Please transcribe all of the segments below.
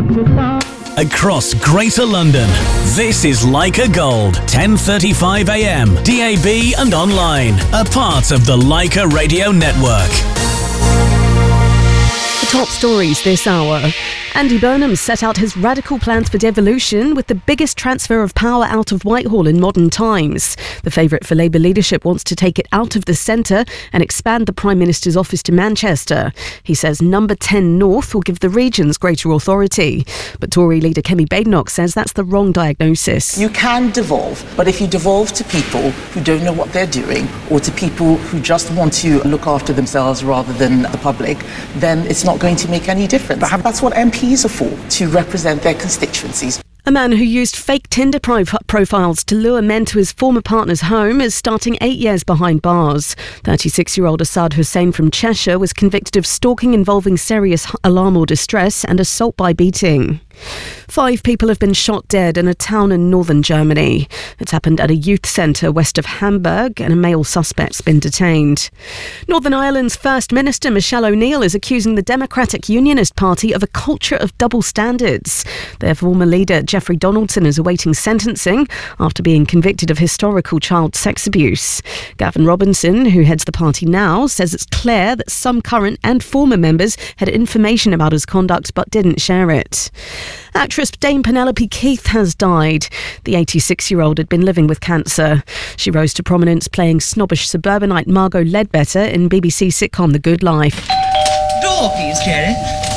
Across Greater London, this is Leica Gold, 10:35 a.m, DAB and online, a part of the Leica Radio Network. The top stories this hour. Andy Burnham set out his radical plans for devolution with the biggest transfer of power out of Whitehall in modern times. The favourite for Labour leadership wants to take it out of the centre and expand the Prime Minister's office to Manchester. He says number 10 North will give the regions greater authority. But Tory leader Kemi Badenoch says that's the wrong diagnosis. You can devolve, but if you devolve to people who don't know what they're doing or to people who just want to look after themselves rather than the public, then it's not going to make any difference. That's what MPs are for, to represent their constituencies. A man who used fake Tinder profiles to lure men to his former partner's home is starting 8 years behind bars. 36-year-old Asad Hussain from Cheshire was convicted of stalking involving serious alarm or distress and assault by beating. 5 people have been shot dead in a town in northern Germany. It's happened at a youth centre west of Hamburg, and a male suspect's been detained. Northern Ireland's First Minister Michelle O'Neill is accusing the Democratic Unionist Party of a culture of double standards. Their former leader Jeffrey Donaldson is awaiting sentencing after being convicted of historical child sex abuse. Gavin Robinson, who heads the party now, says it's clear that some current and former members had information about his conduct but didn't share it. Actress Dame Penelope Keith has died. The 86-year-old had been living with cancer. She rose to prominence playing snobbish suburbanite Margot Ledbetter in BBC sitcom The Good Life. Door, please, Jerry.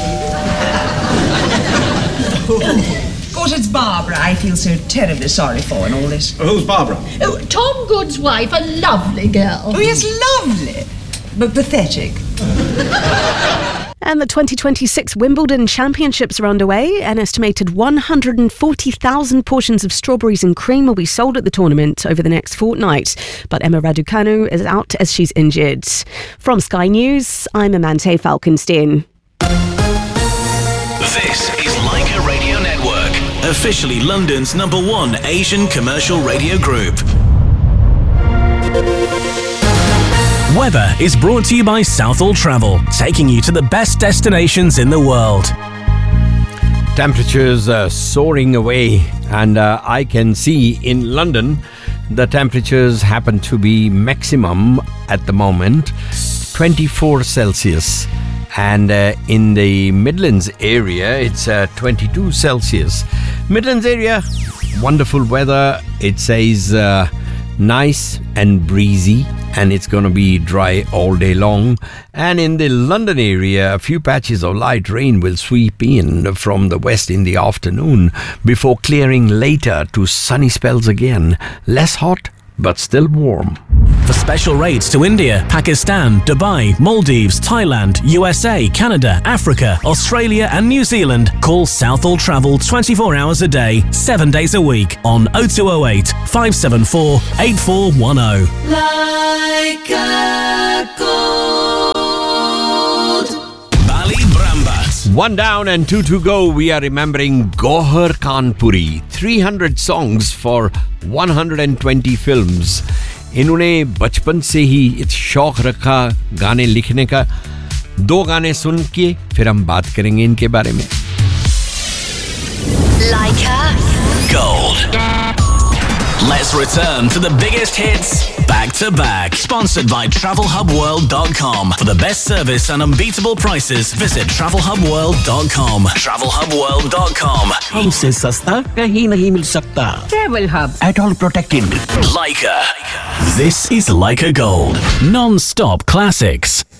Of course, it's Barbara I feel so terribly sorry for in all this. Who's Barbara? Oh, Tom Good's wife, a lovely girl. Oh, yes, lovely, but pathetic. And the 2026 Wimbledon Championships are underway. An estimated 140,000 portions of strawberries and cream will be sold at the tournament over the next fortnight. But Emma Raducanu is out as she's injured. From Sky News, I'm Amante Falkenstein. This is Leica Radio Network, officially London's #1 Asian commercial radio group. Weather is brought to you by Southall Travel, taking you to the best destinations in the world. Temperatures are soaring away, and I can see in London the temperatures happen to be maximum at the moment 24 Celsius, and in the Midlands area it's 22 Celsius. Midlands area, wonderful weather. It says nice and breezy, and it's going to be dry all day long. And in the London area, a few patches of light rain will sweep in from the west in the afternoon before clearing later to sunny spells again. Less hot, but still warm. For special rates to India, Pakistan, Dubai, Maldives, Thailand, USA, Canada, Africa, Australia and New Zealand, call Southall Travel 24 hours a day, 7 days a week on 0208 574 8410. Leica Gold. Bali Brambat. 1 down and 2 to go. We are remembering Gohar Kanpuri. 300 songs for 120 films. इन्होंने बचपन से ही शौक रखा गाने लिखने का. 2 गाने सुन के फिर हम बात करेंगे इनके बारे में. Leica Gold. Let's return to the biggest hits back to back. Sponsored by TravelHubWorld.com. For the best service and unbeatable prices, visit TravelHubWorld.com. TravelHubWorld.com. हमसे सस्ता कहीं नहीं मिल सकता. Travel Hub. At all protected. Leica. This is Leica Gold. Non-stop classics.